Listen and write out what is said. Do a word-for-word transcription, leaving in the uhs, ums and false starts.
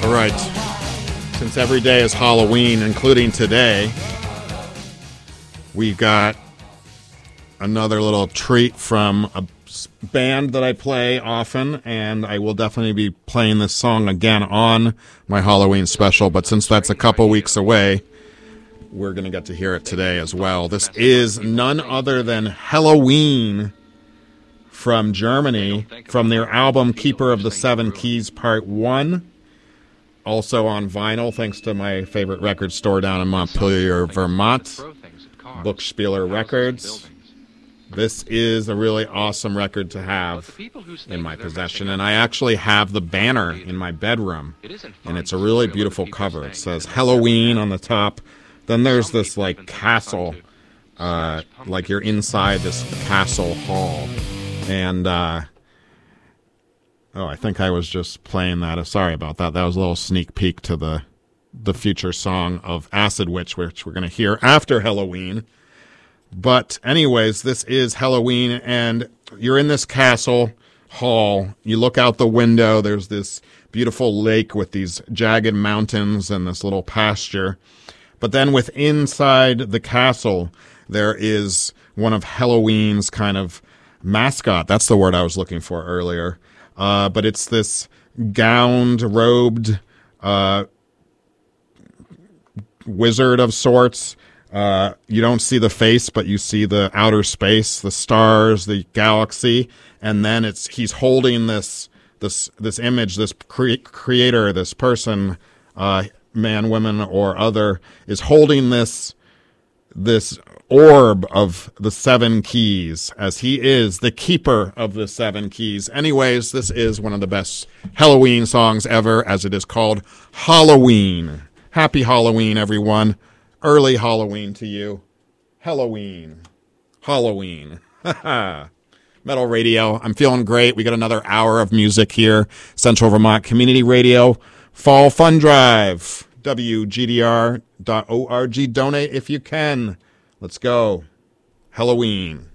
All right. Since every day is Halloween, including today, we got another little treat from a band that I play often, and I will definitely be playing this song again on my Halloween special, but since that's a couple weeks away, we're going to get to hear it today as well. This is none other than Helloween from Germany, from their album Keeper of the Seven Keys Part one. Also on vinyl, thanks to my favorite record store down in Montpelier, Vermont, Buchspieler Records. This is a really awesome record to have in my possession, and I actually have the banner in my bedroom, and it's a really beautiful cover. It says Helloween on the top. Then there's this, like, castle, uh, like you're inside this castle hall, and, uh... Oh, I think I was just playing that. Sorry about that. That was a little sneak peek to the the future song of Acid Witch, which we're going to hear after Helloween. But anyways, this is Helloween, and you're in this castle hall. You look out the window. There's this beautiful lake with these jagged mountains and this little pasture. But then with inside the castle, there is one of Helloween's kind of mascot. That's the word I was looking for earlier. Uh, but it's this gowned, robed uh, wizard of sorts. Uh, you don't see the face, but you see the outer space, the stars, the galaxy, and then it's he's holding this this this image, this cre- creator, this person, uh, man, woman, or other, is holding this this orb of the seven keys, as he is the keeper of the seven keys. Anyways, this is one of the best Helloween songs ever, as it is called Halloween. Happy Halloween, everyone. Early Halloween to you. Halloween. Halloween. Metal Radio. I'm feeling great. We got another hour of music here. Central Vermont Community Radio. Fall Fun Drive. W G D R dot org. Donate if you can. Let's go. Helloween.